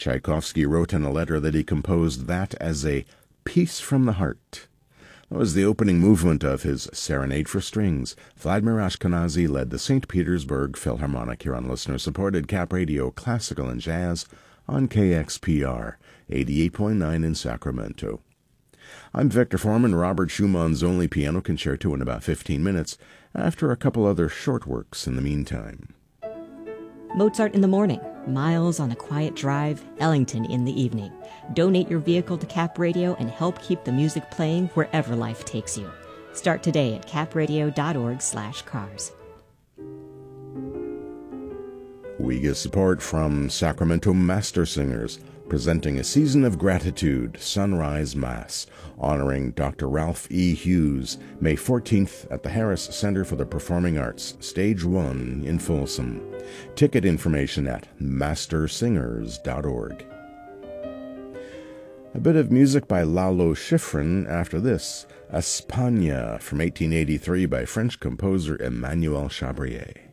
Tchaikovsky wrote in a letter that he composed that as a piece from the heart. That was the opening movement of his Serenade for Strings. Vladimir Ashkenazy led the St. Petersburg Philharmonic here on listener-supported Cap Radio Classical and Jazz on KXPR 88.9 in Sacramento. I'm Victor Foreman, Robert Schumann's only piano concerto in about 15 minutes, after a couple other short works in the meantime. Mozart in the morning, Miles on a quiet drive, Ellington in the evening. Donate your vehicle to Cap Radio and help keep the music playing wherever life takes you. Start today at capradio.org/cars. We get support from Sacramento Master Singers, presenting a season of gratitude, Sunrise Mass, honoring Dr. Ralph E. Hughes, May 14th at the Harris Center for the Performing Arts, Stage 1 in Folsom. Ticket information at mastersingers.org. A bit of music by Lalo Schifrin after this, España from 1883 by French composer Emmanuel Chabrier.